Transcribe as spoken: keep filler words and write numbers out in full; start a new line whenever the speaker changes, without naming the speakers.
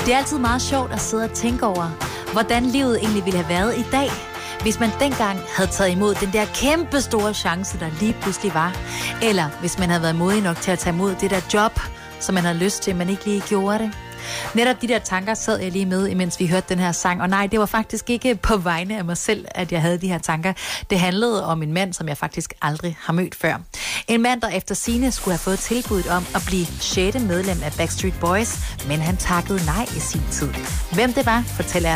Det er altid meget sjovt at sidde og tænke over, hvordan livet egentlig ville have været i dag, hvis man dengang havde taget imod den der kæmpe store chance, der lige pludselig var. Eller hvis man havde været modig nok til at tage imod det der job, som man havde lyst til, men ikke lige gjorde det. Netop de der tanker sad jeg lige med, imens vi hørte den her sang. Og nej, det var faktisk ikke på vegne af mig selv, at jeg havde de her tanker. Det handlede om en mand, som jeg faktisk aldrig har mødt før. En mand, der efter sigende skulle have fået tilbuddet om at blive sjette medlem af Backstreet Boys, men han takkede nej i sin tid. Hvem det var, fortæller jeg